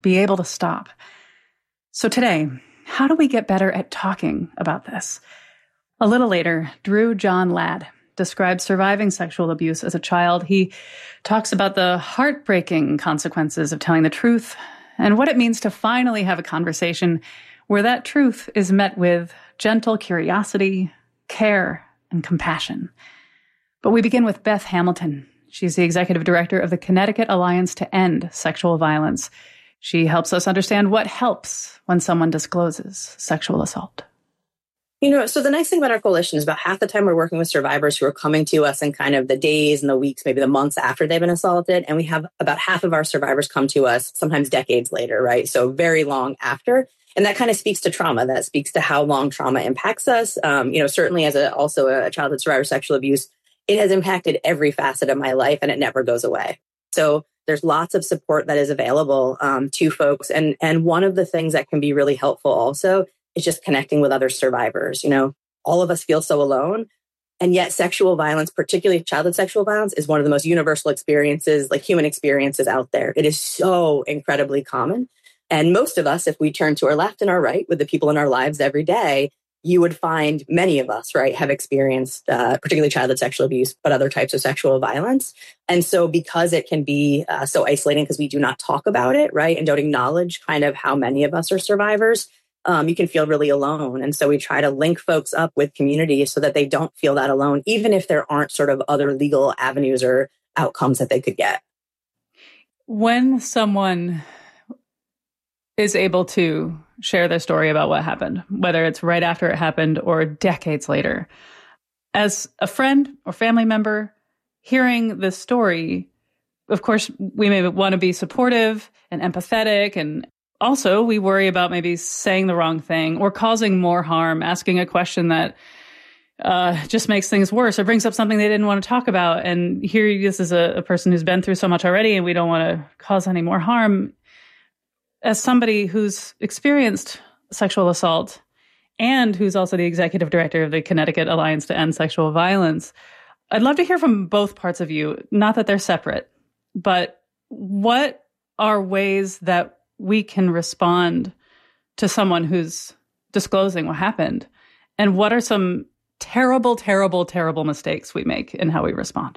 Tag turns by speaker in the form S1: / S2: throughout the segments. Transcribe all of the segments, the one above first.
S1: be able to stop. So today, how do we get better at talking about this? A little later, Drew John Ladd describes surviving sexual abuse as a child. He talks about the heartbreaking consequences of telling the truth and what it means to finally have a conversation where that truth is met with gentle curiosity, care, and compassion. But we begin with Beth Hamilton. She's the executive director of the Connecticut Alliance to End Sexual Violence. She helps us understand what helps when someone discloses sexual assault.
S2: So the nice thing about our coalition is about half the time we're working with survivors who are coming to us in kind of the days and the weeks, maybe the months after they've been assaulted. And we have about half of our survivors come to us sometimes decades later, right? So very long after. And that kind of speaks to trauma. That speaks to how long trauma impacts us. Certainly as also a childhood survivor of sexual abuse, it has impacted every facet of my life and it never goes away. So there's lots of support that is available to folks. And one of the things that can be really helpful also is just connecting with other survivors. All of us feel so alone. And yet sexual violence, particularly childhood sexual violence, is one of the most universal experiences, like human experiences out there. It is so incredibly common. And most of us, if we turn to our left and our right with the people in our lives every day, you would find many of us, right, have experienced particularly childhood sexual abuse, but other types of sexual violence. And so because it can be so isolating because we do not talk about it, right, and don't acknowledge kind of how many of us are survivors, you can feel really alone. And so we try to link folks up with communities so that they don't feel that alone, even if there aren't sort of other legal avenues or outcomes that they could get.
S1: When someone is able to share their story about what happened, whether it's right after it happened or decades later, as a friend or family member hearing this story, of course, we may want to be supportive and empathetic, and also we worry about maybe saying the wrong thing or causing more harm, asking a question that just makes things worse or brings up something they didn't want to talk about. And here, this is a person who's been through so much already, and we don't want to cause any more harm. As somebody who's experienced sexual assault and who's also the executive director of the Connecticut Alliance to End Sexual Violence, I'd love to hear from both parts of you, not that they're separate, but what are ways that we can respond to someone who's disclosing what happened? And what are some terrible, terrible, terrible mistakes we make in how we respond?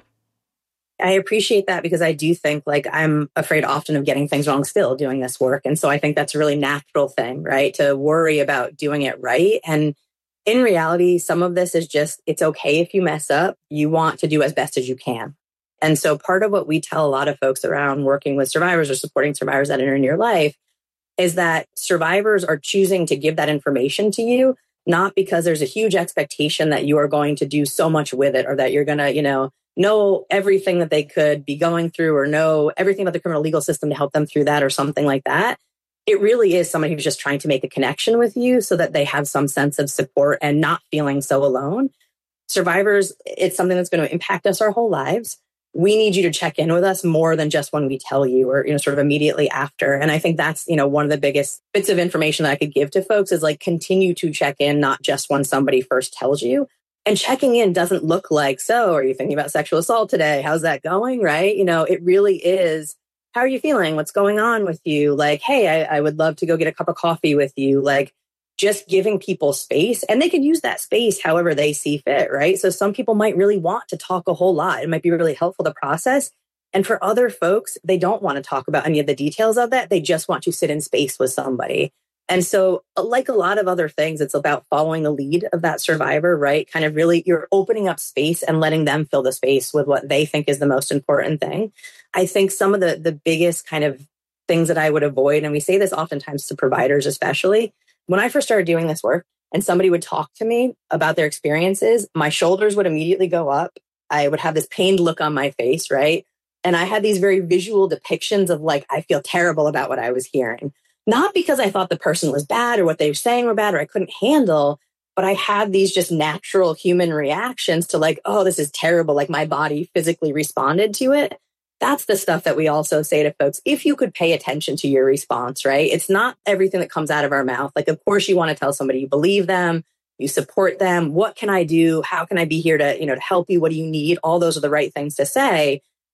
S2: I appreciate that because I do think I'm afraid often of getting things wrong still doing this work. And so I think that's a really natural thing, right? To worry about doing it right. And in reality, some of this is just, it's okay if you mess up. You want to do as best as you can. And so part of what we tell a lot of folks around working with survivors or supporting survivors that are in your life is that survivors are choosing to give that information to you, not because there's a huge expectation that you are going to do so much with it or that you're going to, know everything that they could be going through or know everything about the criminal legal system to help them through that or something like that. It really is somebody who's just trying to make a connection with you so that they have some sense of support and not feeling so alone. Survivors, it's something that's going to impact us our whole lives. We need you to check in with us more than just when we tell you or, sort of immediately after. And I think that's, one of the biggest bits of information that I could give to folks is continue to check in, not just when somebody first tells you. And checking in doesn't look like, so are you thinking about sexual assault today? How's that going? Right? It really is, how are you feeling? What's going on with you? Hey, I would love to go get a cup of coffee with you. Just giving people space, and they could use that space however they see fit, right? So some people might really want to talk a whole lot. It might be really helpful to process. And for other folks, they don't want to talk about any of the details of that. They just want to sit in space with somebody. And so like a lot of other things, it's about following the lead of that survivor, right? Kind of really, you're opening up space and letting them fill the space with what they think is the most important thing. I think some of the biggest kind of things that I would avoid, and we say this oftentimes to providers especially, when I first started doing this work and somebody would talk to me about their experiences, my shoulders would immediately go up. I would have this pained look on my face, right? And I had these very visual depictions of I feel terrible about what I was hearing. Not because I thought the person was bad or what they were saying were bad or I couldn't handle, but I had these just natural human reactions to oh, this is terrible. My body physically responded to it. That's the stuff that we also say to folks. If you could pay attention to your response, right? It's not everything that comes out of our mouth. Of course, you want to tell somebody you believe them, you support them. What can I do? How can I be here to, to help you? What do you need? All those are the right things to say.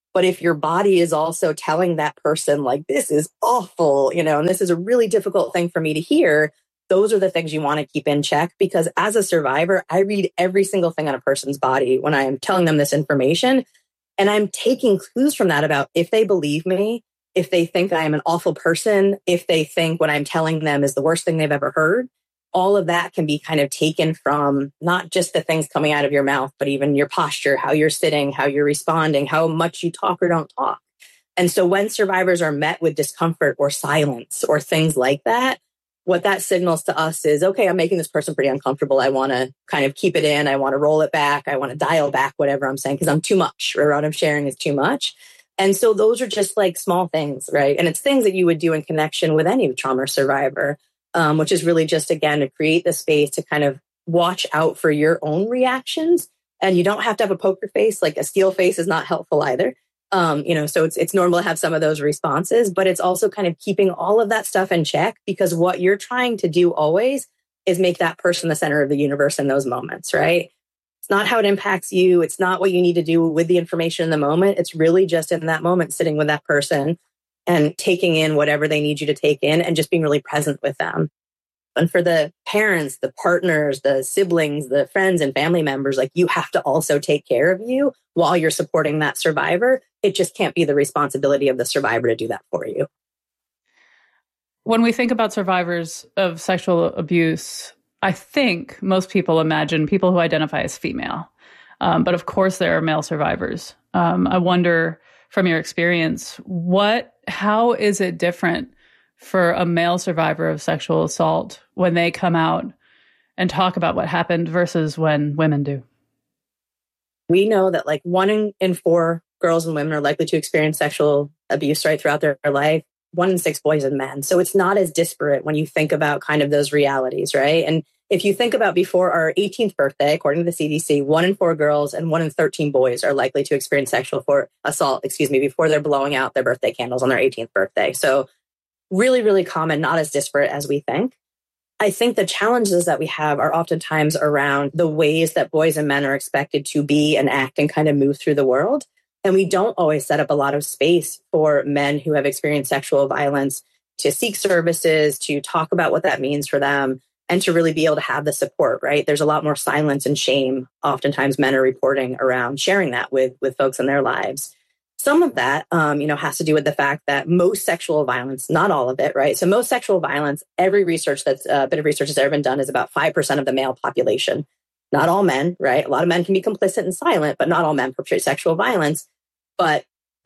S2: But if your body is also telling that person, like, this is awful, and this is a really difficult thing for me to hear, those are the things you want to keep in check. Because as a survivor, I read every single thing on a person's body when I am telling them this information. And I'm taking clues from that about if they believe me, if they think I am an awful person, if they think what I'm telling them is the worst thing they've ever heard. All of that can be kind of taken from not just the things coming out of your mouth, but even your posture, how you're sitting, how you're responding, how much you talk or don't talk. And so when survivors are met with discomfort or silence or things like that, what that signals to us is, okay, I'm making this person pretty uncomfortable. I want to kind of keep it in. I want to roll it back. I want to dial back whatever I'm saying because I'm too much, or what I'm sharing is too much. And so those are just like small things, right? And it's things that you would do in connection with any trauma survivor. Which is really just, again, to create the space to kind of watch out for your own reactions. And you don't have to have a poker face, like a steel face is not helpful either. So it's normal to have some of those responses, but it's also kind of keeping all of that stuff in check, because what you're trying to do always is make that person the center of the universe in those moments, right? It's not how it impacts you. It's not what you need to do with the information in the moment. It's really just in that moment, sitting with that person and taking in whatever they need you to take in and just being really present with them. And for the parents, the partners, the siblings, the friends and family members, like, you have to also take care of you while you're supporting that survivor. It just can't be the responsibility of the survivor to do that for you.
S1: When we think about survivors of sexual abuse, I think most people imagine people who identify as female. But of course, there are male survivors. I wonder, from your experience, how is it different for a male survivor of sexual assault when they come out and talk about what happened versus when women do?
S2: We know that like 1 in 4 girls and women are likely to experience sexual abuse right throughout their life. 1 in 6 boys and men. So it's not as disparate when you think about kind of those realities, right? And if you think about before our 18th birthday, according to the CDC, 1 in 4 girls and 1 in 13 boys are likely to experience sexual assault, before they're blowing out their birthday candles on their 18th birthday. So really, really common, not as disparate as we think. I think the challenges that we have are oftentimes around the ways that boys and men are expected to be and act and kind of move through the world. And we don't always set up a lot of space for men who have experienced sexual violence to seek services, to talk about what that means for them, and to really be able to have the support, right? There's a lot more silence and shame. Oftentimes men are reporting around sharing that with folks in their lives. Some of that, has to do with the fact that most sexual violence, not all of it, right? So most sexual violence, every research bit of research that's ever been done is about 5% of the male population. Not all men, right? A lot of men can be complicit and silent, but not all men perpetrate sexual violence. But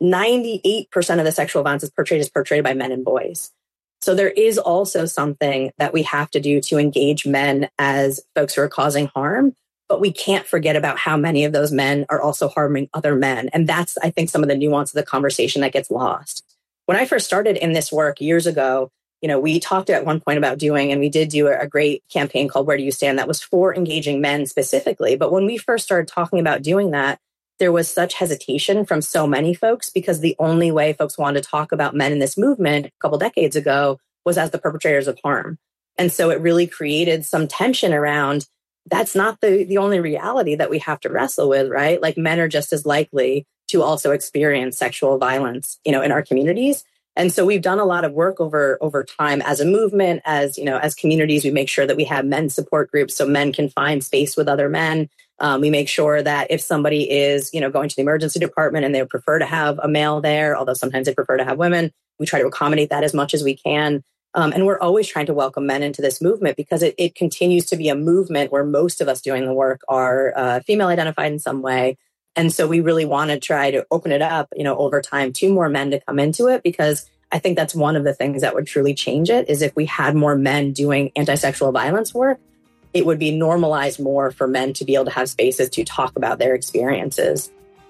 S2: 98% of the sexual violence is portrayed by men and boys. So there is also something that we have to do to engage men as folks who are causing harm. But we can't forget about how many of those men are also harming other men. And that's, I think, some of the nuance of the conversation that gets lost. When I first started in this work years ago, we talked at one point about doing, and we did do a great campaign called Where Do You Stand? That was for engaging men specifically. But when we first started talking about doing that, there was such hesitation from so many folks, because the only way folks wanted to talk about men in this movement a couple decades ago was as the perpetrators of harm. And so it really created some tension around, that's not the only reality that we have to wrestle with, right? Like, men are just as likely to also experience sexual violence, in our communities. And so we've done a lot of work over time as a movement, as communities. We make sure that we have men's support groups so men can find space with other men. We make sure that if somebody is, going to the emergency department and they prefer to have a male there, although sometimes they prefer to have women, we try to accommodate that as much as we can. And we're always trying to welcome men into this movement, because it continues to be a movement where most of us doing the work are female identified in some way. And so we really want to try to open it up, over time to more men to come into it, because I think that's one of the things that would truly change it, is if we had more men doing anti-sexual violence work, it would be normalized more for men to be able to have spaces to talk about their experiences.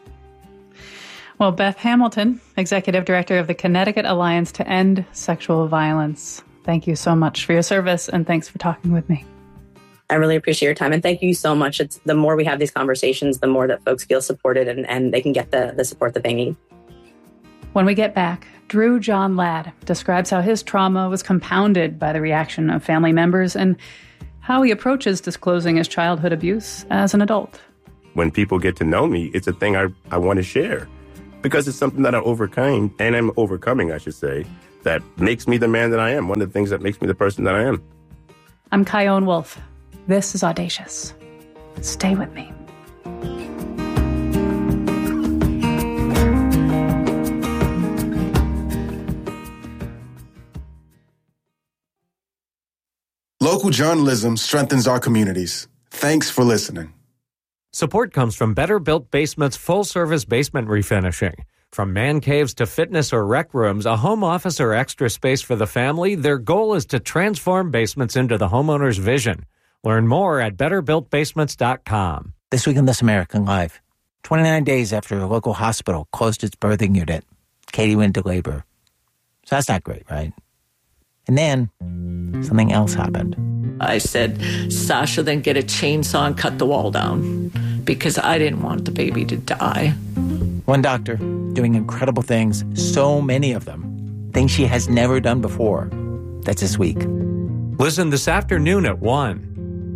S1: Well, Beth Hamilton, Executive Director of the Connecticut Alliance to End Sexual Violence, thank you so much for your service, and thanks for talking with me.
S2: I really appreciate your time, and thank you so much. It's the more we have these conversations, the more that folks feel supported and they can get the support that they need.
S1: When we get back, Drew John Ladd describes how his trauma was compounded by the reaction of family members and how he approaches disclosing his childhood abuse as an adult.
S3: When people get to know me, it's a thing I want to share, because it's something that I overcame, and I'm overcoming, I should say, that makes me the man that I am. One of the things that makes me the person that I am.
S1: I'm Chion Wolf. This is Audacious. Stay with me.
S4: Local journalism strengthens our communities. Thanks for listening.
S5: Support comes from Better Built Basements full-service basement refinishing. From man caves to fitness or rec rooms, a home office or extra space for the family, their goal is to transform basements into the homeowner's vision. Learn more at betterbuiltbasements.com.
S6: This week on This American Life, 29 days after a local hospital closed its birthing unit, Katie went into labor. So that's not great, right? And then something else happened.
S7: I said, Sasha, then get a chainsaw and cut the wall down because I didn't want the baby to die.
S6: One doctor doing incredible things, so many of them, things she has never done before. That's this week.
S5: Listen this afternoon at 1.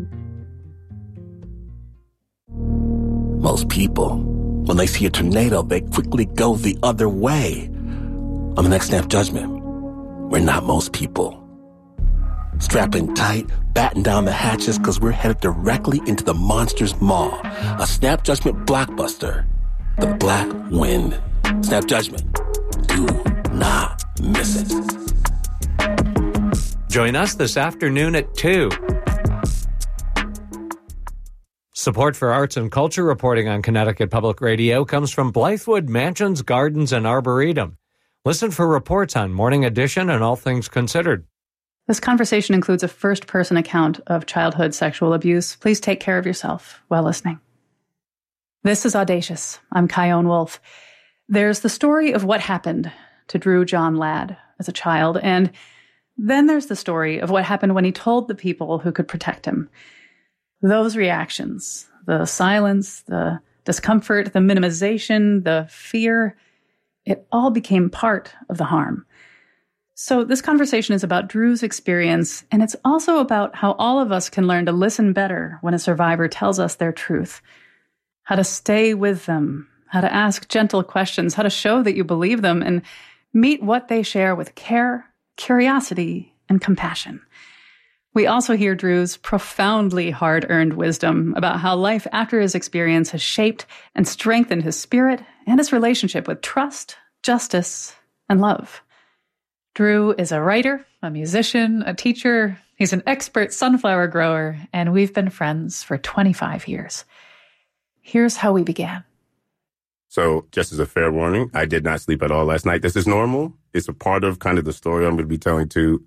S8: Most people, when they see a tornado, they quickly go the other way. On the next Snap Judgment, we're not most people. Strap in tight, batten down the hatches, because we're headed directly into the Monsters Maw, a Snap Judgment blockbuster. The Black Wind. Snap Judgment. Do not miss it.
S5: Join us this afternoon at 2. Support for arts and culture reporting on Connecticut Public Radio comes from Blythewood Mansions, Gardens, and Arboretum. Listen for reports on Morning Edition and All Things Considered.
S1: This conversation includes a first-person account of childhood sexual abuse. Please take care of yourself while listening. This is Audacious. I'm Chion Wolf. There's the story of what happened to Drew John Ladd as a child, and then there's the story of what happened when he told the people who could protect him. Those reactions, the silence, the discomfort, the minimization, the fear, it all became part of the harm. So this conversation is about Drew's experience, and it's also about how all of us can learn to listen better when a survivor tells us their truth. How to stay with them, how to ask gentle questions, how to show that you believe them, and meet what they share with care, curiosity, and compassion. We also hear Drew's profoundly hard-earned wisdom about how life after his experience has shaped and strengthened his spirit and his relationship with trust, justice, and love. Drew is a writer, a musician, a teacher. He's an expert sunflower grower, and we've been friends for 25 years. Here's how we began.
S3: So just as a fair warning, I did not sleep at all last night. This is normal. It's a part of kind of the story I'm going to be telling too.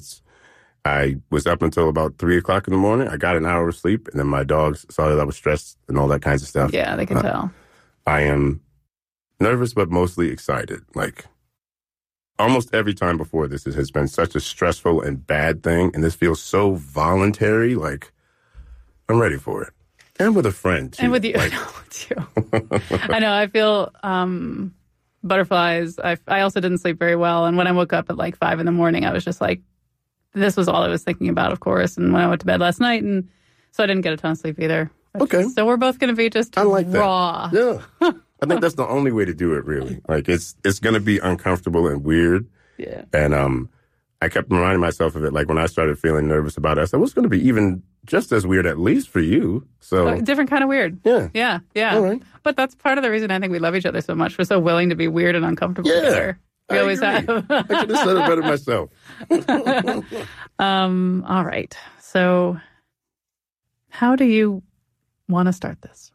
S3: I was up until about 3 o'clock in the morning. I got an hour of sleep, and then my dogs saw that I was stressed and all that kinds of stuff.
S1: Yeah, they can tell.
S3: I am nervous, but mostly excited. Like, almost every time before this has been such a stressful and bad thing, and this feels so voluntary. Like, I'm ready for it. And with a friend, too.
S1: And with you.
S3: Like,
S1: I know, with you. I know, I feel butterflies. I also didn't sleep very well, and when I woke up at like 5 in the morning, I was just like, this was all I was thinking about, of course, and when I went to bed last night, and so I didn't get a ton of sleep either.
S3: Okay.
S1: So we're both going to be just raw.
S3: Yeah. I think that's the only way to do it, really. Like, it's going to be uncomfortable and weird.
S1: Yeah.
S3: And I kept reminding myself of it, like, when I started feeling nervous about it, I said, well, it's going to be even just as weird, at least for you. So
S1: different kind of weird.
S3: Yeah.
S1: Yeah.
S3: All right.
S1: But that's part of the reason I think we love each other so much. We're so willing to be weird and uncomfortable together. We always have.
S3: I could have said it better myself.
S1: All right. So how do you want to start this?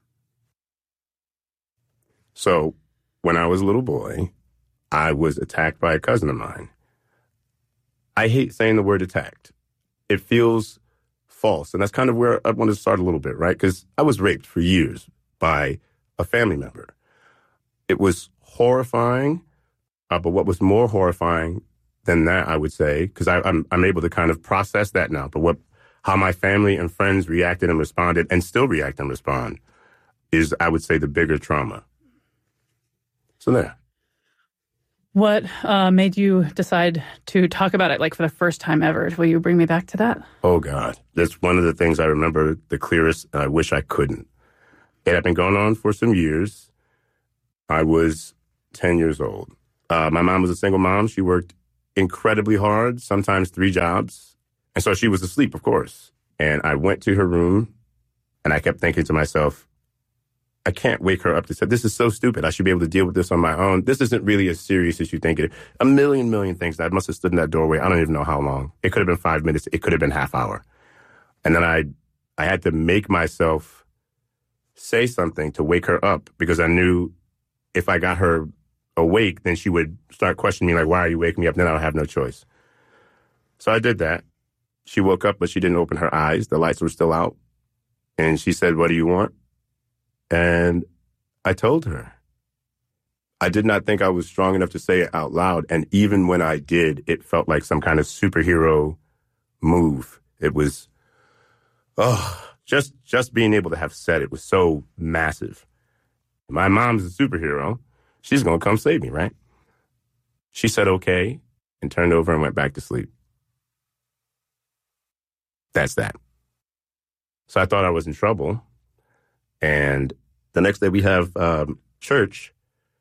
S3: So when I was a little boy, I was attacked by a cousin of mine. I hate saying the word attacked. It feels false. And that's kind of where I want to start a little bit, right? Because I was raped for years by a family member. It was horrifying. But what was more horrifying than that, I would say, because I'm able to kind of process that now, but how my family and friends reacted and responded and still react and respond is, I would say, the bigger trauma. So there.
S1: What made you decide to talk about it, like, for the first time ever? Will you bring me back to that?
S3: Oh, God. That's one of the things I remember the clearest, and I wish I couldn't. It had been going on for some years. I was 10 years old. My mom was a single mom. She worked incredibly hard, sometimes 3 jobs. And so she was asleep, of course. And I went to her room and I kept thinking to myself, I can't wake her up to say, this is so stupid. I should be able to deal with this on my own. This isn't really as serious as you think it is. A million things. I must have stood in that doorway. I don't even know how long. It could have been 5 minutes. It could have been half hour. And then I had to make myself say something to wake her up because I knew if I got her awake, then she would start questioning me like, why are you waking me up? Then I would have no choice. So I did that. She woke up, but she didn't open her eyes. The lights were still out. And she said, what do you want? And I told her. I did not think I was strong enough to say it out loud. And even when I did, it felt like some kind of superhero move. It was, just being able to have said it was so massive. My mom's a superhero. She's going to come save me, right? She said, okay, and turned over and went back to sleep. That's that. So I thought I was in trouble. And the next day we have church.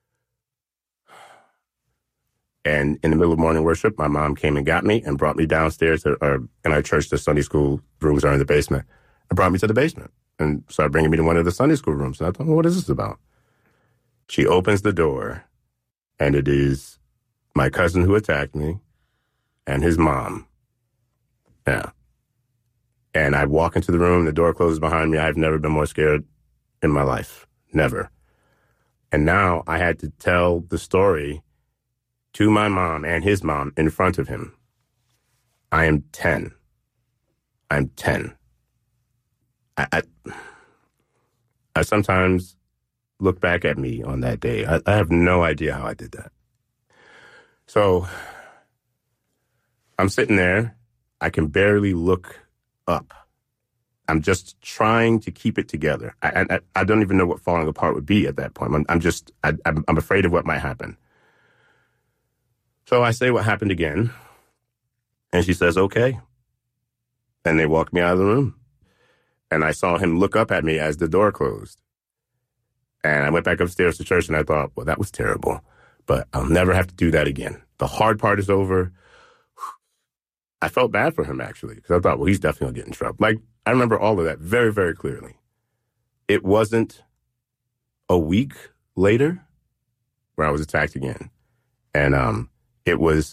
S3: And in the middle of morning worship, my mom came and got me and brought me downstairs in our church. The Sunday school rooms are in the basement. And brought me to the basement and started bringing me to one of the Sunday school rooms. And I thought, well, what is this about? She opens the door, and it is my cousin who attacked me and his mom. Yeah. And I walk into the room, the door closes behind me. I've never been more scared in my life. Never. And now I had to tell the story to my mom and his mom in front of him. I am 10. I'm 10. I sometimes look back at me on that day. I have no idea how I did that. So I'm sitting there. I can barely look up. I'm just trying to keep it together. I don't even know what falling apart would be at that point. I'm afraid of what might happen. So I say what happened again. And she says, okay. And they walk me out of the room. And I saw him look up at me as the door closed. And I went back upstairs to church and I thought, well, that was terrible, but I'll never have to do that again. The hard part is over. I felt bad for him, actually, because I thought, well, he's definitely going to get in trouble. Like, I remember all of that very, very clearly. It wasn't a week later where I was attacked again. And it was,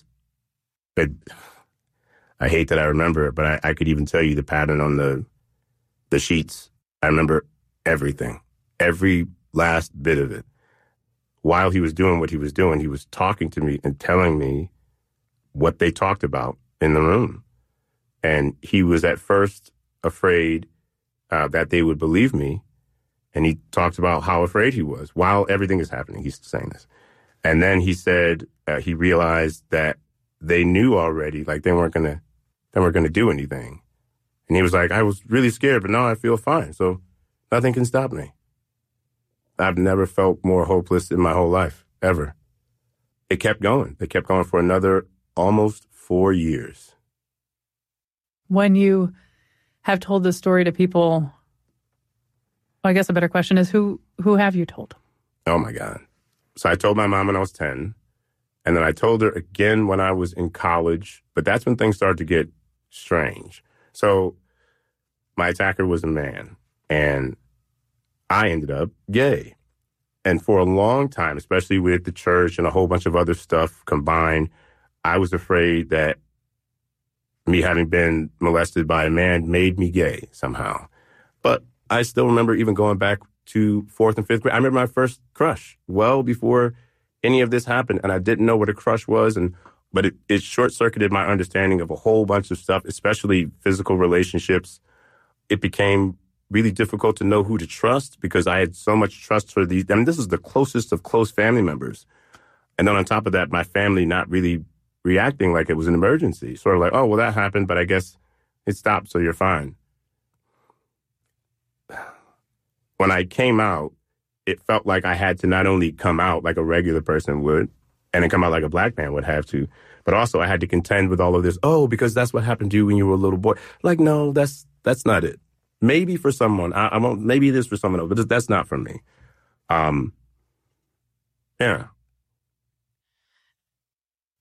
S3: I hate that I remember it, but I could even tell you the pattern on the sheets. I remember everything, every last bit of it. While he was doing what he was doing, he was talking to me and telling me what they talked about in the room. And he was at first afraid that they would believe me. And he talked about how afraid he was while everything is happening. He's saying this. And then he said he realized that they knew already, like they weren't going to do anything. And he was like, I was really scared, but now I feel fine. So nothing can stop me. I've never felt more hopeless in my whole life, ever. It kept going. They kept going for another almost 4 years.
S1: When you have told this story to people, well, I guess a better question is who have you told?
S3: Oh, my God. So I told my mom when I was 10, and then I told her again when I was in college, but that's when things started to get strange. So my attacker was a man, and I ended up gay. And for a long time, especially with the church and a whole bunch of other stuff combined, I was afraid that me having been molested by a man made me gay somehow. But I still remember even going back to 4th and 5th grade. I remember my first crush well before any of this happened, and I didn't know what a crush was, but it short-circuited my understanding of a whole bunch of stuff, especially physical relationships. It became really difficult to know who to trust because I had so much trust for these. I mean, this is the closest of close family members. And then on top of that, my family not really reacting like it was an emergency. Sort of like, oh, well, that happened, but I guess it stopped, so you're fine. When I came out, it felt like I had to not only come out like a regular person would, and then come out like a black man would have to, but also I had to contend with all of this. Oh, because that's what happened to you when you were a little boy. Like, no, that's not it. Maybe for someone, I won't. Maybe it is for someone else, but that's not for me. Yeah.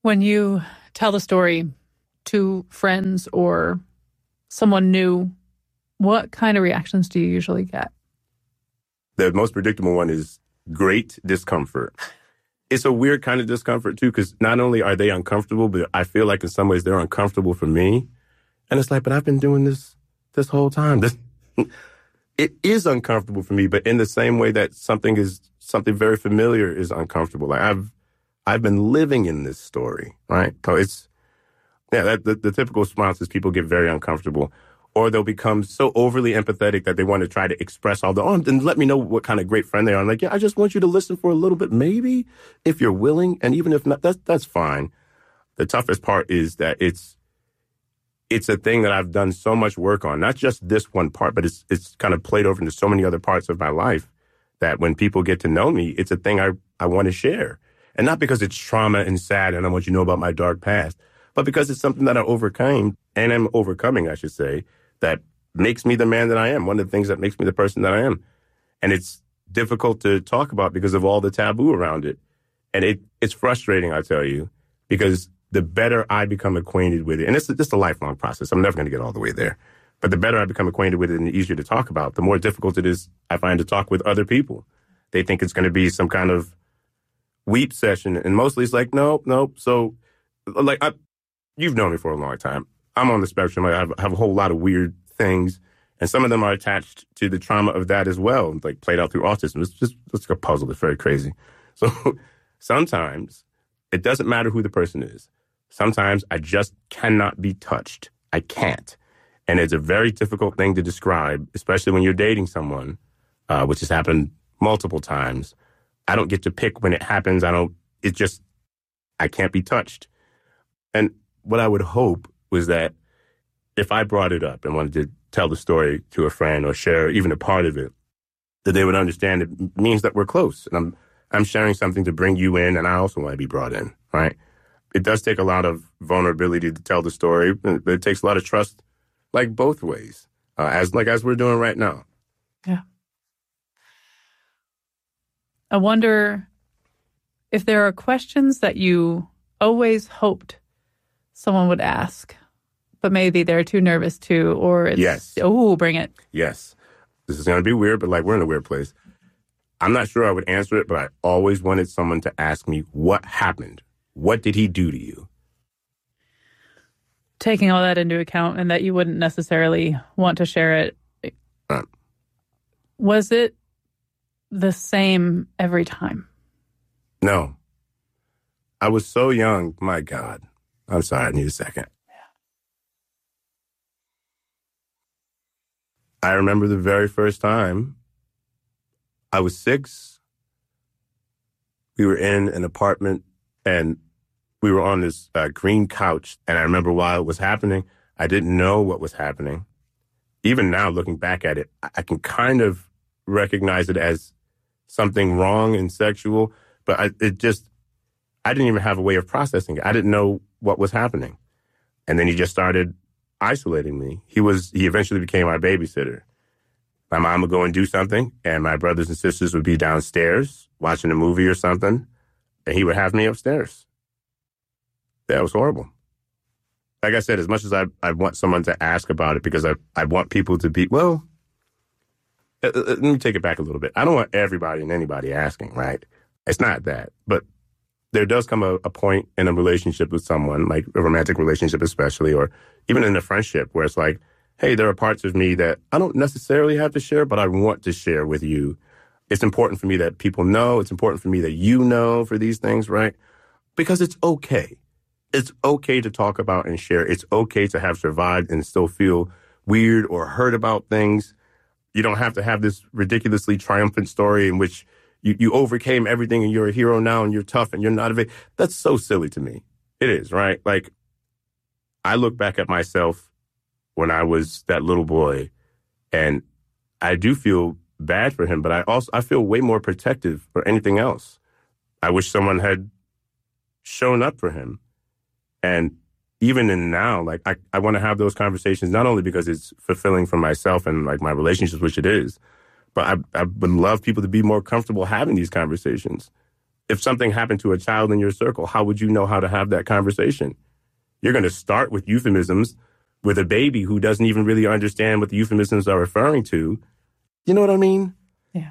S1: When you tell the story to friends or someone new, what kind of reactions do you usually get?
S3: The most predictable one is great discomfort. It's a weird kind of discomfort, too, because not only are they uncomfortable, but I feel like in some ways they're uncomfortable for me. And it's like, but I've been doing this whole time. It is uncomfortable for me, but in the same way that something very familiar is uncomfortable. Like I've been living in this story, right? So the typical response is people get very uncomfortable, or they'll become so overly empathetic that they want to try to express all then let me know what kind of great friend they are. I'm like, yeah, I just want you to listen for a little bit, maybe, if you're willing. And even if not, that's fine. The toughest part is that it's a thing that I've done so much work on, not just this one part, but it's kind of played over into so many other parts of my life that when people get to know me, it's a thing I want to share. And not because it's trauma and sad and I want you to know about my dark past, but because it's something that I overcame and I'm overcoming, I should say, that makes me the man that I am. One of the things that makes me the person that I am. And it's difficult to talk about because of all the taboo around it. And it's frustrating, I tell you, because the better I become acquainted with it, and it's just a lifelong process. I'm never going to get all the way there. But the better I become acquainted with it and the easier to talk about, the more difficult it is, I find, to talk with other people. They think it's going to be some kind of weep session. And mostly it's like, nope. So, like, you've known me for a long time. I'm on the spectrum. I have a whole lot of weird things. And some of them are attached to the trauma of that as well, like played out through autism. It's like a puzzle. It's very crazy. So sometimes it doesn't matter who the person is. Sometimes I just cannot be touched. I can't. And it's a very difficult thing to describe, especially when you're dating someone, which has happened multiple times. I don't get to pick when it happens. I can't be touched. And what I would hope was that if I brought it up and wanted to tell the story to a friend or share even a part of it, that they would understand it means that we're close. And I'm sharing something to bring you in, and I also want to be brought in, right? It does take a lot of vulnerability to tell the story, but it takes a lot of trust, like both ways, as we're doing right now.
S1: Yeah. I wonder if there are questions that you always hoped someone would ask, but maybe they're too nervous to, or it's,
S3: yes.
S1: Oh, bring it.
S3: Yes. This is going to be weird, but we're in a weird place. I'm not sure I would answer it, but I always wanted someone to ask me what happened. What did he do to you?
S1: Taking all that into account and that you wouldn't necessarily want to share it, was it the same every time?
S3: No. I was so young. My God. I'm sorry. I need a second. I remember the very first time I was 6. We were in an apartment and we were on this green couch. And I remember while it was happening, I didn't know what was happening. Even now, looking back at it, I can kind of recognize it as something wrong and sexual. But I didn't even have a way of processing it. I didn't know what was happening. And then he just started isolating me. He eventually became our babysitter. My mom would go and do something, and my brothers and sisters would be downstairs watching a movie or something, and he would have me upstairs. That was horrible. Like I said, as much as I want someone to ask about it, because I want people to be, well, let me take it back a little bit. I don't want everybody and anybody asking, right? It's not that. But there does come a point in a relationship with someone, like a romantic relationship especially, or even in a friendship, where it's like, hey, there are parts of me that I don't necessarily have to share, but I want to share with you. It's important for me that people know. It's important for me that you know for these things, right? Because it's okay. It's okay to talk about and share. It's okay to have survived and still feel weird or hurt about things. You don't have to have this ridiculously triumphant story in which you overcame everything and you're a hero now and you're tough and you're not a victim. That's so silly to me. It is, right? Like, I look back at myself when I was that little boy, and I do feel bad for him, but I feel way more protective for anything else. I wish someone had shown up for him. And even in now, like, I want to have those conversations, not only because it's fulfilling for myself and like my relationships, which it is, but I would love people to be more comfortable having these conversations. if something happened to a child in your circle, how would you know how to have that conversation? You're going to start with euphemisms with a baby who doesn't even really understand what the euphemisms are referring to. You know what I mean?
S1: Yeah.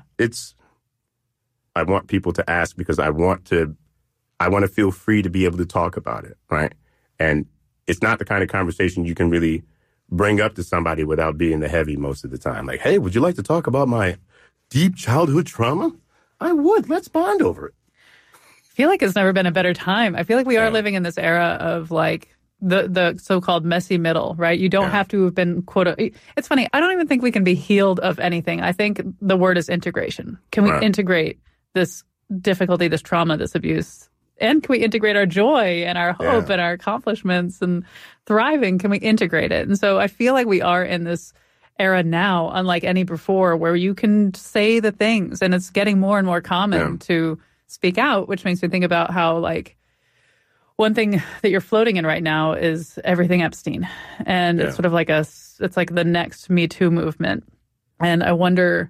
S3: I want people to ask because I want to feel free to be able to talk about it, right? And it's not the kind of conversation you can really bring up to somebody without being the heavy most of the time. Like, hey, would you like to talk about my deep childhood trauma? I would. Let's bond over it.
S1: I feel like it's never been a better time. I feel like we are living in this era of like the so-called messy middle, right? You don't have to have been it's funny. I don't even think we can be healed of anything. I think the word is integration. Can we integrate this difficulty, this trauma, this abuse? And can we integrate our joy and our hope and our accomplishments and thriving? Can we integrate it? And so I feel like we are in this era now, unlike any before, where you can say the things, and it's getting more and more common to speak out, which makes me think about how, like, one thing that you're floating in right now is everything Epstein. And it's sort of like it's like the next Me Too movement. And I wonder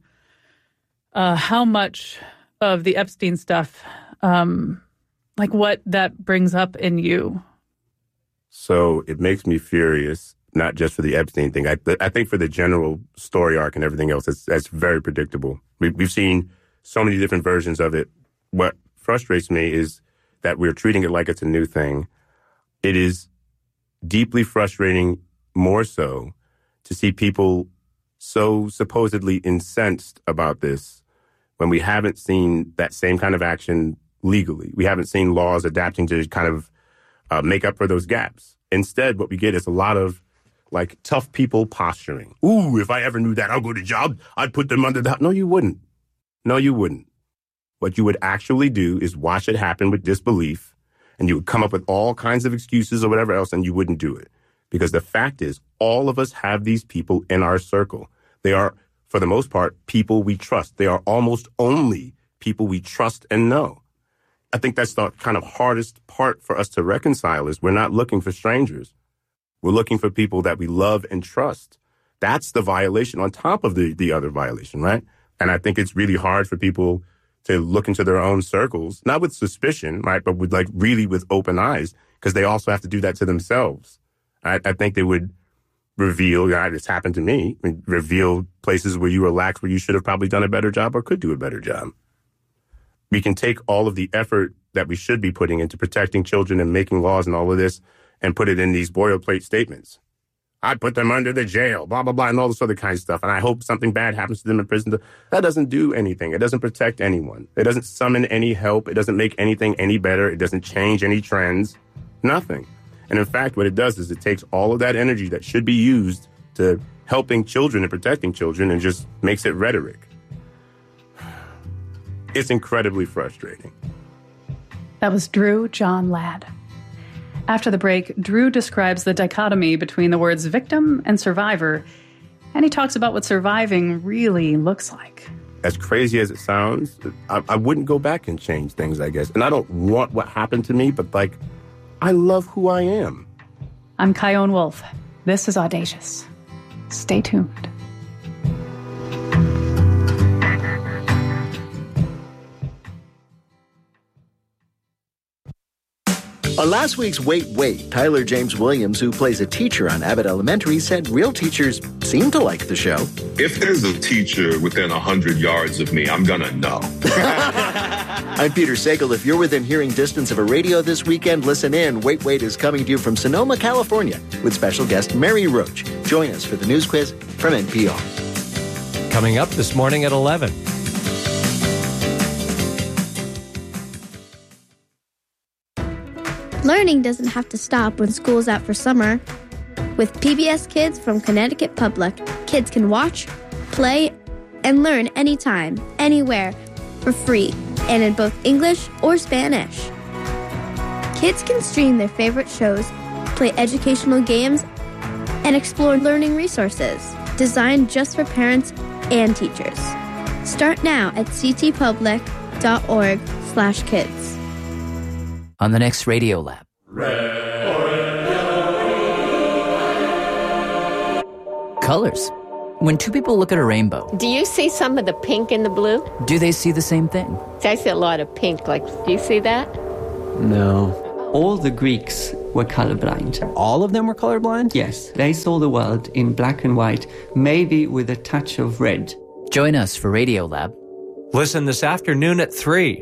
S1: how much of the Epstein stuff, like what that brings up in you.
S3: So it makes me furious, not just for the Epstein thing. I think for the general story arc and everything else, that's very predictable. We've seen so many different versions of it. What frustrates me is that we're treating it like it's a new thing. It is deeply frustrating, more so, to see people so supposedly incensed about this when we haven't seen that same kind of action legally. We haven't seen laws adapting to kind of make up for those gaps. Instead, what we get is a lot of like tough people posturing. Ooh, if I ever knew that, I'll go to job. I'd put them under the... No, you wouldn't. No, you wouldn't. What you would actually do is watch it happen with disbelief, and you would come up with all kinds of excuses or whatever else, and you wouldn't do it. Because the fact is, all of us have these people in our circle. They are, for the most part, people we trust. They are almost only people we trust and know. I think that's the kind of hardest part for us to reconcile is we're not looking for strangers. We're looking for people that we love and trust. That's the violation on top of the other violation, right? And I think it's really hard for people to look into their own circles, not with suspicion, right, but with like really with open eyes, because they also have to do that to themselves. I think they would reveal, it's happened to me, reveal places where you were lax, where you should have probably done a better job or could do a better job. We can take all of the effort that we should be putting into protecting children and making laws and all of this and put it in these boilerplate statements. I'd put them under the jail, blah, blah, blah, and all this other kind of stuff. And I hope something bad happens to them in prison. That doesn't do anything. It doesn't protect anyone. It doesn't summon any help. It doesn't make anything any better. It doesn't change any trends. Nothing. And in fact, what it does is it takes all of that energy that should be used to helping children and protecting children and just makes it rhetoric. It's incredibly frustrating.
S1: That was Drew John Ladd. After the break, Drew describes the dichotomy between the words victim and survivor, and he talks about what surviving really looks like.
S3: As crazy as it sounds, I wouldn't go back and change things, I guess. And I don't want what happened to me, but like, I love who I am.
S1: I'm Chion Wolf. This is Audacious. Stay tuned.
S9: On last week's Wait, Wait, Tyler James Williams, who plays a teacher on Abbott Elementary, said real teachers seem to like the show.
S10: If there's a teacher within 100 yards of me, I'm gonna know.
S9: I'm Peter Sagal. If you're within hearing distance of a radio this weekend, listen in. Wait, Wait is coming to you from Sonoma, California, with special guest Mary Roach. Join us for the news quiz from NPR.
S5: Coming up this morning at 11.
S11: Learning doesn't have to stop when school's out for summer. With PBS Kids from Connecticut Public, kids can watch, play, and learn anytime, anywhere, for free, and in both English or Spanish. Kids can stream their favorite shows, play educational games, and explore learning resources designed just for parents and teachers. Start now at ctpublic.org/kids.
S12: On the next Radio Lab. Colors. When two people look at a rainbow,
S13: Do you see some of the pink in the blue?
S12: do they see the same thing?
S13: I see a lot of pink. Like, do you see that?
S14: No. All the Greeks were colorblind.
S15: All of them were colorblind?
S14: Yes. They saw the world in black and white, maybe with a touch of red.
S12: Join us for Radiolab.
S5: Listen this afternoon at 3.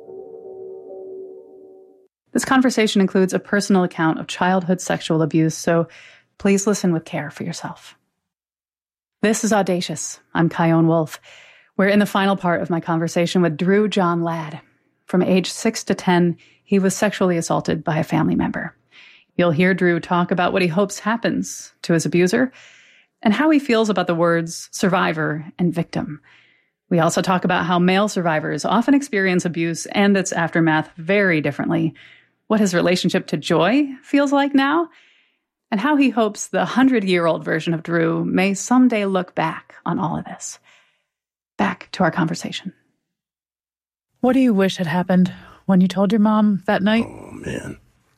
S1: This conversation includes a personal account of childhood sexual abuse, so please listen with care for yourself. This is Audacious. I'm Kyone Wolf. We're in the final part of my conversation with Drew John Ladd. From age 6 to 10, he was sexually assaulted by a family member. You'll hear Drew talk about what he hopes happens to his abuser and how he feels about the words survivor and victim. We also talk about how male survivors often experience abuse and its aftermath very differently, what his relationship to joy feels like now, and how he hopes the 100-year-old version of Drew may someday look back on all of this. Back to our conversation. What do you wish had happened when you told your mom that night?
S3: Oh, man.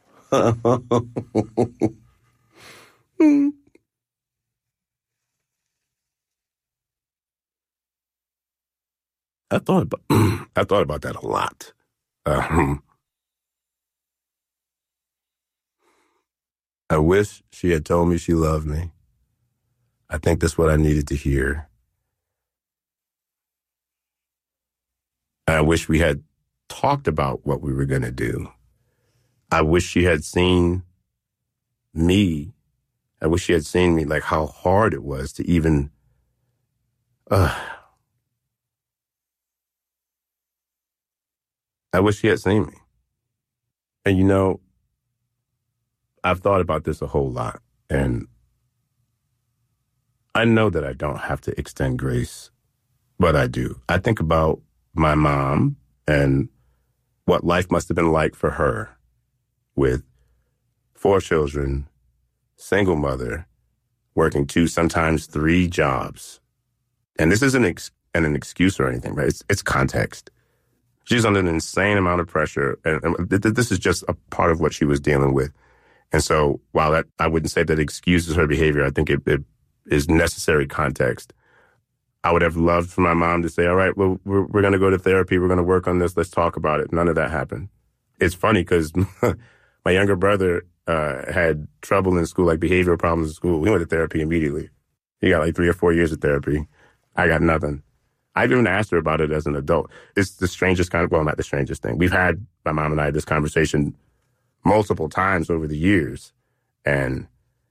S3: I thought about that a lot. I wish she had told me she loved me. I think that's what I needed to hear. I wish we had talked about what we were going to do. I wish she had seen me. I wish she had seen me, like how hard it was to even... I wish she had seen me. And, you know, I've thought about this a whole lot, and I know that I don't have to extend grace, but I do. I think about my mom and what life must have been like for her with 4 children, single mother, working 2, sometimes 3 jobs. And this isn't an excuse or anything, right? It's context. She's under an insane amount of pressure, and this is just a part of what she was dealing with. And so while that I wouldn't say that excuses her behavior, I think it is necessary context. I would have loved for my mom to say, all right, well, we're going to go to therapy. We're going to work on this. Let's talk about it. None of that happened. It's funny because my younger brother had trouble in school, like behavioral problems in school. We went to therapy immediately. He got like 3 or 4 years of therapy. I got nothing. I've even asked her about it as an adult. It's the strangest well, not the strangest thing. We've had, my mom and I, this conversation multiple times over the years. And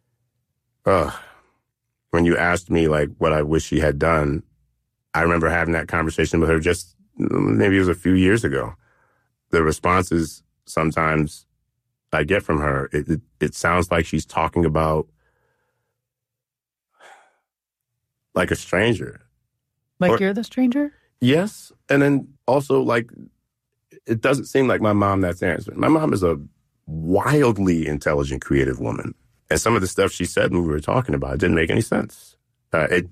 S3: when you asked me like what I wish she had done, I remember having that conversation with her just maybe it was a few years ago. The responses sometimes I get from her, it sounds like she's talking about like a stranger.
S1: Like you're the stranger?
S3: Yes. And then also like it doesn't seem like my mom that's answering. My mom is a wildly intelligent, creative woman. And some of the stuff she said when we were talking about it didn't make any sense. At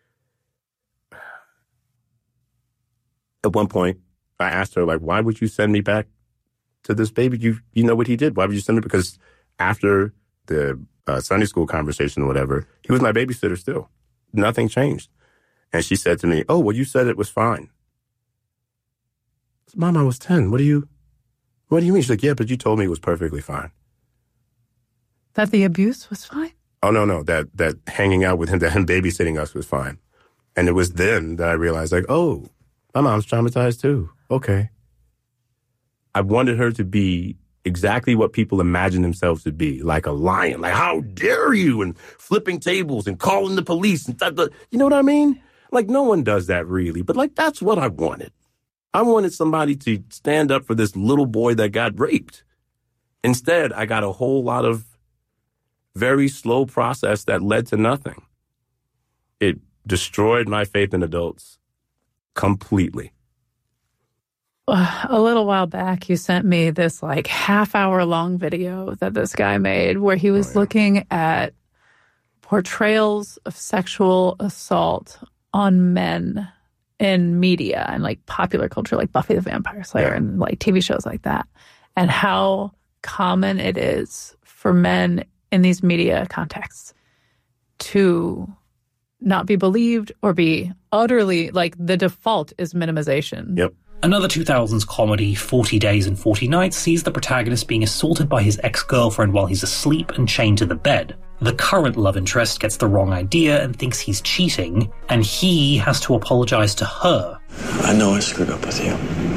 S3: one point, I asked her, like, why would you send me back to this baby? You know what he did. Why would you send me? Because after the Sunday school conversation or whatever, he was my babysitter still. Nothing changed. And she said to me, oh, well, you said it was fine. I said, Mom, I was 10. What do you mean? She's like, yeah, but you told me it was perfectly fine.
S1: That the abuse was fine?
S3: Oh, no. That hanging out with him, that him babysitting us was fine. And it was then that I realized, like, oh, my mom's traumatized too. Okay. I wanted her to be exactly what people imagine themselves to be, like a lion. Like, how dare you? And flipping tables and calling the police. And you know what I mean? Like, no one does that really. But, like, that's what I wanted. I wanted somebody to stand up for this little boy that got raped. Instead, I got a whole lot of very slow process that led to nothing. It destroyed my faith in adults completely.
S1: A little while back, you sent me this like half-hour-long video that this guy made where he was looking at portrayals of sexual assault on men in media and like popular culture, like Buffy the Vampire Slayer and like TV shows like that, and how common it is for men in these media contexts to not be believed or be utterly, like, the default is minimization.
S3: Yep.
S15: Another 2000s comedy, 40 Days and 40 Nights, sees the protagonist being assaulted by his ex-girlfriend while he's asleep and chained to the bed. The current love interest gets the wrong idea and thinks he's cheating, and he has to apologize to her.
S16: I know I screwed up with you.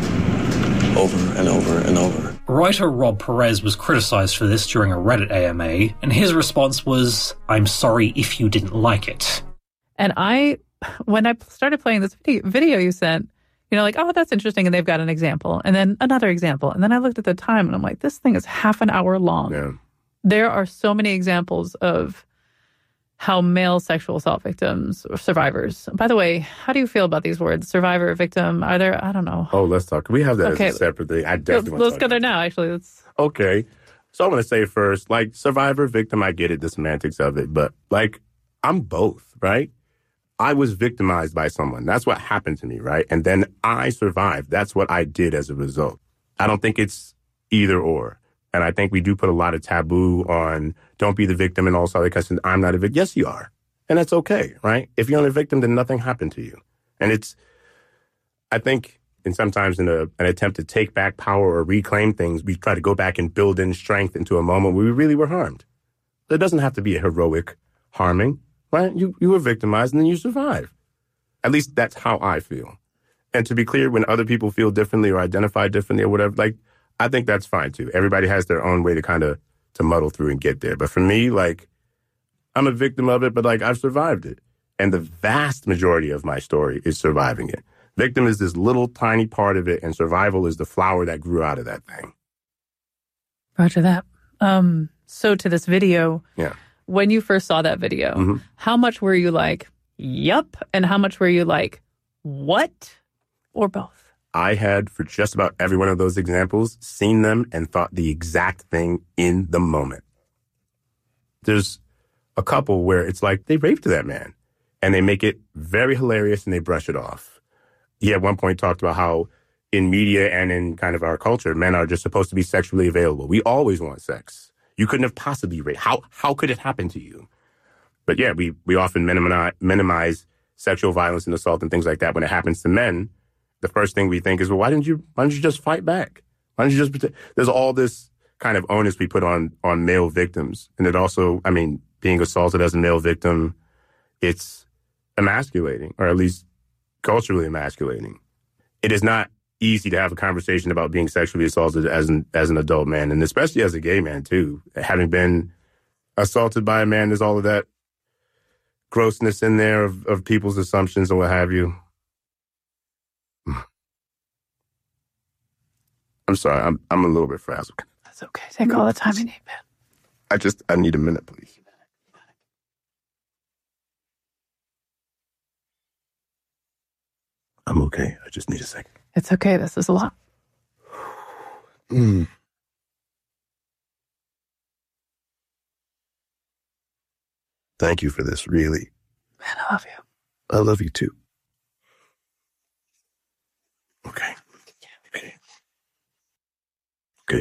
S16: Over and over and over.
S15: Writer Rob Perez was criticized for this during a Reddit AMA, and his response was, "I'm sorry if you didn't like it."
S1: And when I started playing this video you sent, like, oh, that's interesting, and they've got an example, and then another example, and then I looked at the time, and I'm like, this thing is half an hour long.
S3: Yeah.
S1: There are so many examples of how male sexual assault victims or survivors. By the way, how do you feel about these words? Survivor, victim, are there, I don't know.
S3: Oh, let's talk. We have that as a separate thing. I definitely want to
S1: let's go there now, actually.
S3: Okay. So I'm going to say first, like, survivor, victim, I get it, the semantics of it, but, like, I'm both, right? I was victimized by someone. That's what happened to me, right? And then I survived. That's what I did as a result. I don't think it's either or. And I think we do put a lot of taboo on don't be the victim and also because I'm not a victim. Yes, you are. And that's okay, right? If you're not a victim, then nothing happened to you. And I think, and sometimes in an attempt to take back power or reclaim things, we try to go back and build in strength into a moment where we really were harmed. It doesn't have to be a heroic harming, right? You were victimized and then you survive. At least that's how I feel. And to be clear, when other people feel differently or identify differently or whatever, like, I think that's fine too. Everybody has their own way to muddle through and get there. But for me, like, I'm a victim of it, but like, I've survived it. And the vast majority of my story is surviving it. Victim is this little tiny part of it, and survival is the flower that grew out of that thing.
S1: Roger that. So to this video,
S3: yeah.
S1: When you first saw that video, how much were you like, yup, and how much were you like, what? Or both?
S3: I had, for just about every one of those examples, seen them and thought the exact thing in the moment. There's a couple where it's like they raped that man and they make it very hilarious and they brush it off. He at one point talked about how in media and in kind of our culture, men are just supposed to be sexually available. We always want sex. You couldn't have possibly raped. How could it happen to you? But yeah, we often minimize sexual violence and assault and things like that when it happens to men. The first thing we think is, well, why didn't you just fight back? Why don't you just protect? There's all this kind of onus we put on male victims. And it also, I mean, being assaulted as a male victim, it's emasculating, or at least culturally emasculating. It is not easy to have a conversation about being sexually assaulted as an adult man, and especially as a gay man too. Having been assaulted by a man, there's all of that grossness in there of people's assumptions and what have you. I'm sorry, I'm a little bit frazzled.
S1: That's okay. Take all the time you need, man.
S3: I need a minute, please. I'm okay. I just need a second.
S1: It's okay. This is a lot.
S3: Thank you for this, really.
S1: Man, I love you.
S3: I love you too. Okay. Okay.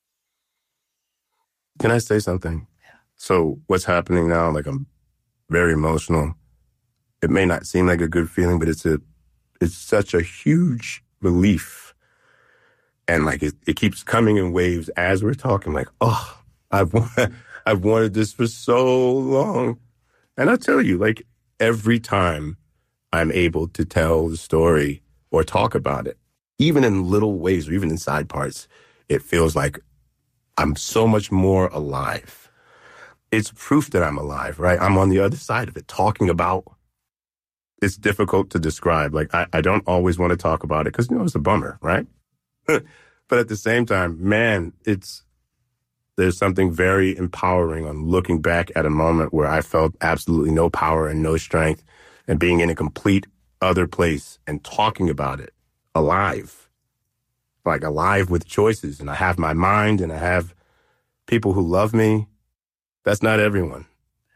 S3: Can I say something?
S1: Yeah.
S3: So what's happening now, like, I'm very emotional. It may not seem like a good feeling, but it's such a huge relief. And like, it keeps coming in waves as we're talking, like, oh, I've wanted this for so long. And I tell you, like, every time I'm able to tell the story or talk about it, even in little ways or even in side parts, it feels like I'm so much more alive. It's proof that I'm alive, right? I'm on the other side of it, talking about. It's difficult to describe. Like, I don't always want to talk about it because, it's a bummer, right? But at the same time, man, there's something very empowering on looking back at a moment where I felt absolutely no power and no strength, and being in a complete other place and talking about it alive, like alive with choices. And I have my mind and I have people who love me. That's not everyone.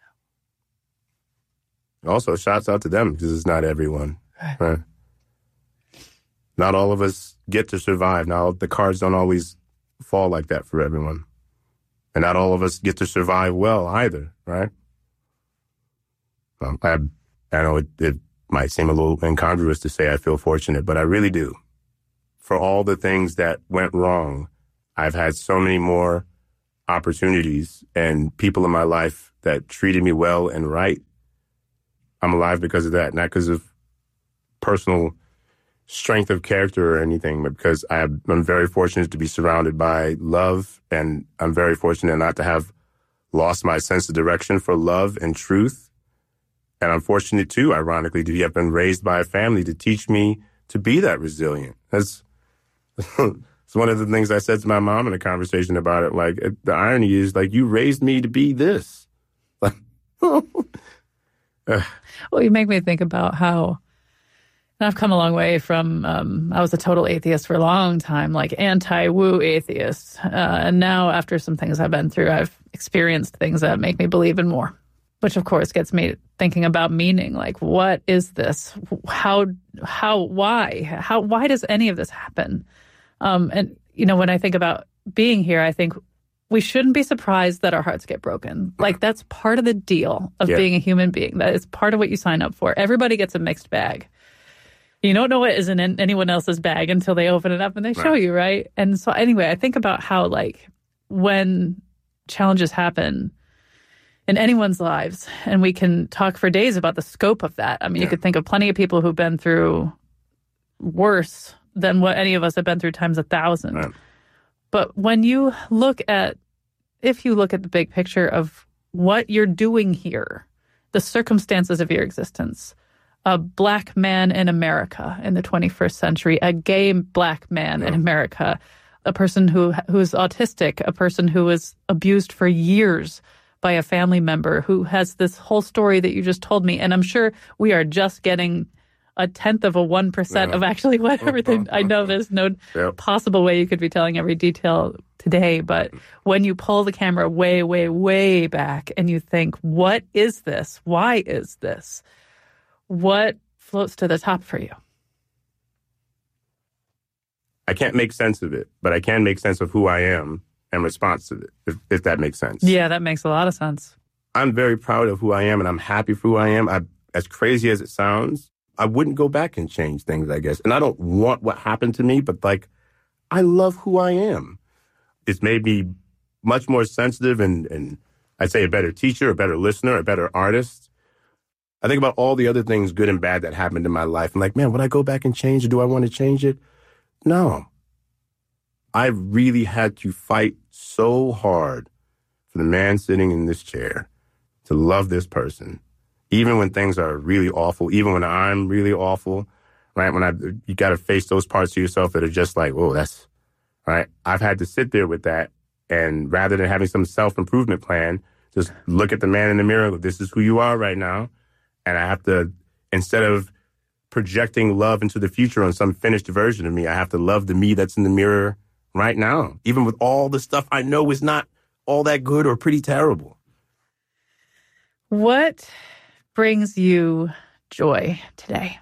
S3: Also, shouts out to them because it's not everyone. Right? Not all of us get to survive. Now, the cards don't always fall like that for everyone. And not all of us get to survive well either, right? I I know it might seem a little incongruous to say I feel fortunate, but I really do. For all the things that went wrong, I've had so many more opportunities and people in my life that treated me well and right. I'm alive because of that, not because of personal strength of character or anything, but because I'm very fortunate to be surrounded by love, and I'm very fortunate not to have lost my sense of direction for love and truth. And I'm fortunate too, ironically, to have been raised by a family to teach me to be that resilient. That's it's one of the things I said to my mom in a conversation about it. Like, the irony is, like, you raised me to be this.
S1: Well, you make me think about how, and I've come a long way from, I was a total atheist for a long time, like anti-woo atheist. And now after some things I've been through, I've experienced things that make me believe in more, which of course gets me thinking about meaning. Like, what is this? Why does any of this happen? And, you know, when I think about being here, I think we shouldn't be surprised that our hearts get broken. Like, that's part of the deal of being a human being. That is part of what you sign up for. Everybody gets a mixed bag. You don't know what is in anyone else's bag until they open it up and they show you, right? And so anyway, I think about how, like, when challenges happen in anyone's lives, and we can talk for days about the scope of that. I mean, you could think of plenty of people who've been through worse than what any of us have been through times 1,000. Right. But when you look at, if you look at the big picture of what you're doing here, the circumstances of your existence, a black man in America in the 21st century, a gay black man in America, a person who is autistic, a person who was abused for years by a family member, who has this whole story that you just told me. And I'm sure we are just getting 0.1% of actually what everything. I know there's no possible way you could be telling every detail today, but when you pull the camera way, way, way back and you think, what is this? Why is this? What floats to the top for you?
S3: I can't make sense of it, but I can make sense of who I am in response to it, if that makes sense.
S1: Yeah, that makes a lot of sense.
S3: I'm very proud of who I am, and I'm happy for who I am. As crazy as it sounds, I wouldn't go back and change things, I guess. And I don't want what happened to me, but, like, I love who I am. It's made me much more sensitive and I'd say a better teacher, a better listener, a better artist. I think about all the other things, good and bad, that happened in my life. I'm like, man, would I go back and change it? Do I want to change it? No. I really had to fight so hard for the man sitting in this chair to love this person, even when things are really awful, even when I'm really awful, right? When you got to face those parts of yourself that are just like, oh, that's right. I've had to sit there with that, and rather than having some self-improvement plan, just look at the man in the mirror. This is who you are right now. And I have to, instead of projecting love into the future on some finished version of me, I have to love the me that's in the mirror right now, even with all the stuff I know is not all that good or pretty terrible.
S1: What brings you joy today?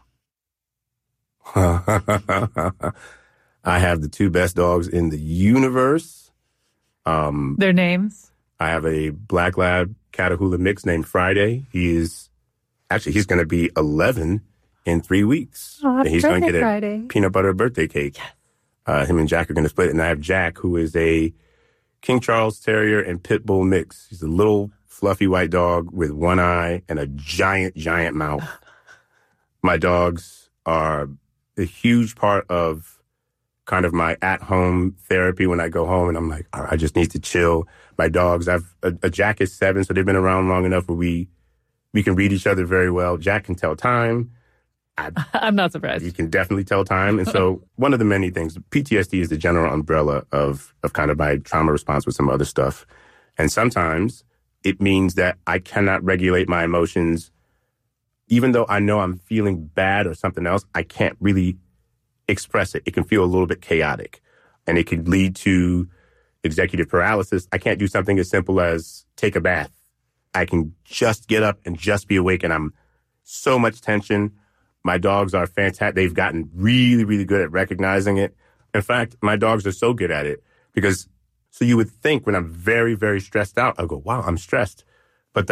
S3: I have the two best dogs in the universe.
S1: Their names?
S3: I have a black lab Catahoula mix named Friday. He's going to be 11 in 3 weeks.
S1: Oh,
S3: and he's going to get
S1: Friday.
S3: a peanut butter birthday cake. Yes. Him and Jack are going to split it. And I have Jack, who is a King Charles Terrier and Pit Bull mix. He's a little fluffy white dog with one eye and a giant, giant mouth. My dogs are a huge part of kind of my at-home therapy when I go home and I'm like, all right, I just need to chill. My dogs, a Jack is 7, so they've been around long enough where we can read each other very well. Jack can tell time.
S1: I'm not surprised.
S3: You can definitely tell time. And so one of the many things, PTSD is the general umbrella of kind of my trauma response with some other stuff. And sometimes it means that I cannot regulate my emotions. Even though I know I'm feeling bad or something else, I can't really express it. It can feel a little bit chaotic, and it could lead to executive paralysis. I can't do something as simple as take a bath. I can just get up and just be awake, and I'm so much tension. My dogs are fantastic. They've gotten really, really good at recognizing it. In fact, my dogs are so good at it because, so you would think when I'm very, very stressed out, I'll go, wow, I'm stressed. But that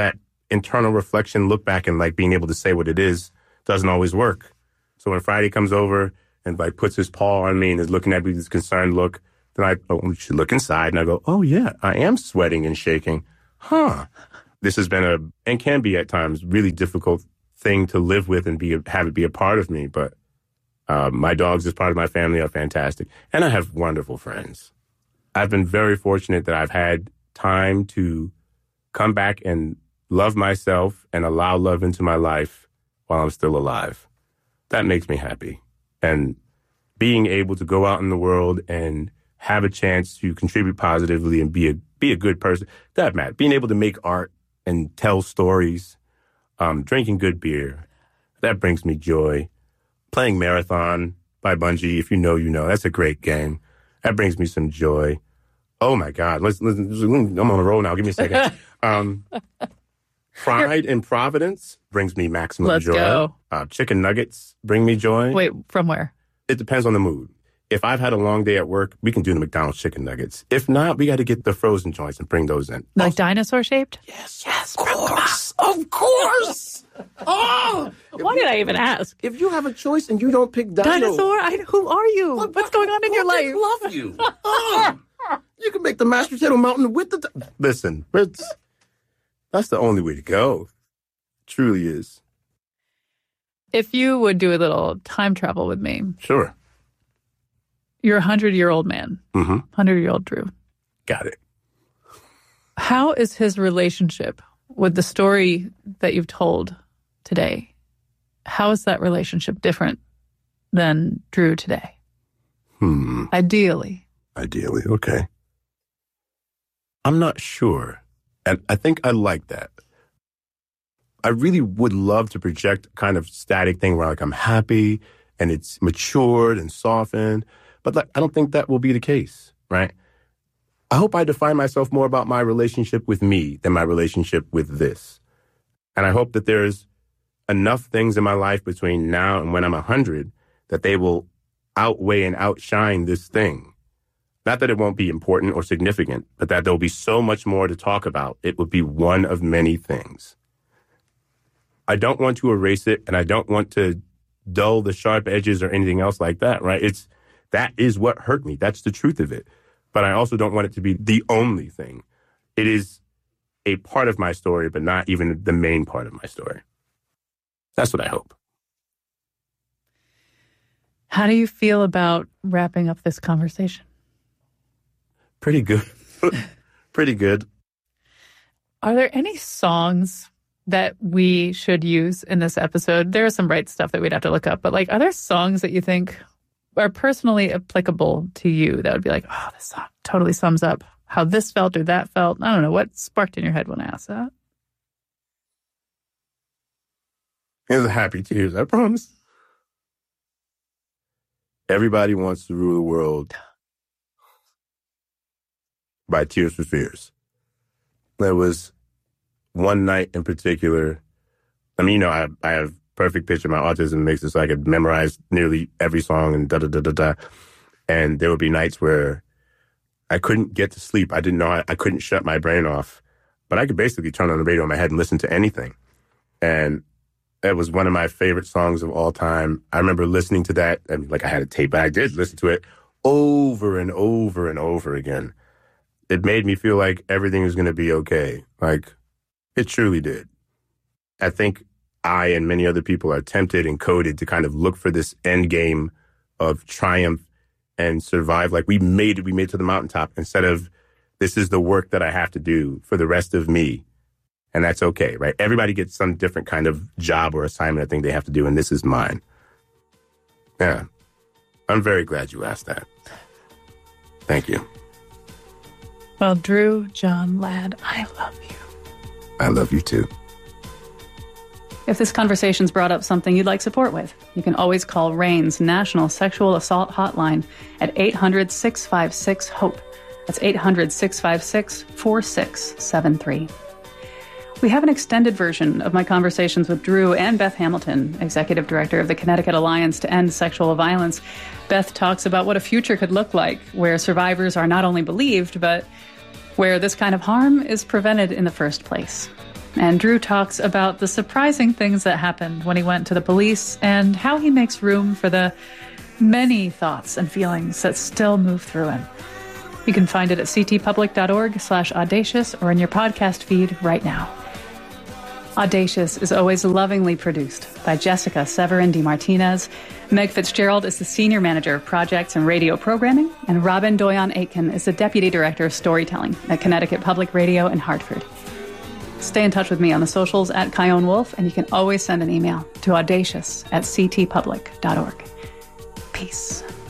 S3: internal reflection, look back and like being able to say what it is doesn't always work. So when Friday comes over and like puts his paw on me and is looking at me with this concerned look, then we should look inside and I go, oh yeah, I am sweating and shaking. Huh. This has been and can be at times, really difficult thing to live with and have it be a part of me. But my dogs as part of my family are fantastic. And I have wonderful friends. I've been very fortunate that I've had time to come back and love myself and allow love into my life while I'm still alive. That makes me happy. And being able to go out in the world and have a chance to contribute positively and be a good person, that matters. Being able to make art and tell stories, drinking good beer, that brings me joy. Playing Marathon by Bungie, if you know, you know. That's a great game. That brings me some joy. Oh, my God. I'm on a roll now. Give me a second. Fried in Providence brings me maximum joy.
S1: Let's go.
S3: Chicken nuggets bring me joy.
S1: Wait, from where?
S3: It depends on the mood. If I've had a long day at work, we can do the McDonald's chicken nuggets. If not, we got to get the frozen joints and bring those in.
S1: Like dinosaur shaped?
S3: Yes, of course. Of course. Oh,
S1: why did I even ask?
S3: If you have a choice and you don't pick
S1: dinosaur, who are you? What's going on in your life?
S3: I love you. Oh, you can make the mashed potato mountain with the... Listen, that's the only way to go. It truly is.
S1: If you would do a little time travel with me.
S3: Sure.
S1: You're a 100-year-old man.
S3: Mm-hmm.
S1: 100-year-old Drew.
S3: Got it.
S1: How is his relationship with the story that you've told today? How is that relationship different than Drew today? Ideally,
S3: okay. I'm not sure. And I think I like that. I really would love to project kind of static thing where like I'm happy and it's matured and softened. But like, I don't think that will be the case, right? I hope I define myself more about my relationship with me than my relationship with this. And I hope that there's enough things in my life between now and when I'm 100 that they will outweigh and outshine this thing. Not that it won't be important or significant, but that there'll be so much more to talk about. It will be one of many things. I don't want to erase it, and I don't want to dull the sharp edges or anything else like that, right? That is what hurt me. That's the truth of it. But I also don't want it to be the only thing. It is a part of my story, but not even the main part of my story. That's what I hope.
S1: How do you feel about wrapping up this conversation?
S3: Pretty good. Pretty good.
S1: Are there any songs that we should use in this episode? There is some right stuff that we'd have to look up, but like, are there songs that you think are personally applicable to you that would be like, oh, this song totally sums up how this felt or that felt? I don't know. What sparked in your head when I asked that?
S3: It was happy tears, I promise. Everybody Wants to Rule the World by Tears for Fears. There was one night in particular. I mean, you know, I have perfect pitch. My autism makes it so I could memorize nearly every song and da-da-da-da-da. And there would be nights where I couldn't get to sleep. I didn't know I couldn't shut my brain off. But I could basically turn on the radio in my head and listen to anything. And it was one of my favorite songs of all time. I remember listening to that. I mean, like I had a tape, but I did listen to it over and over and over again. It made me feel like everything was going to be okay. Like, it truly did. I think I and many other people are tempted and coded to kind of look for this end game of triumph and survive. Like, we made it to the mountaintop, instead of this is the work that I have to do for the rest of me. And that's okay, right? Everybody gets some different kind of job or assignment I think they have to do, and this is mine. Yeah. I'm very glad you asked that. Thank you.
S1: Well, Drew John Ladd, I love you.
S3: I love you too.
S1: If this conversation's brought up something you'd like support with, you can always call RAIN's National Sexual Assault Hotline at 800-656-HOPE. That's 800-656-4673. We have an extended version of my conversations with Drew and Beth Hamilton, Executive Director of the Connecticut Alliance to End Sexual Violence. Beth talks about what a future could look like, where survivors are not only believed, but where this kind of harm is prevented in the first place. and Drew talks about the surprising things that happened when he went to the police and how he makes room for the many thoughts and feelings that still move through him. You can find it at ctpublic.org/audacious or in your podcast feed right now. Audacious is always lovingly produced by Jessica Severin DeMartinez. Meg Fitzgerald is the Senior Manager of Projects and Radio Programming, and Robin Doyon-Aitken is the Deputy Director of Storytelling at Connecticut Public Radio in Hartford. Stay in touch with me on the socials at Chion Wolf, and you can always send an email to audacious@ctpublic.org. Peace.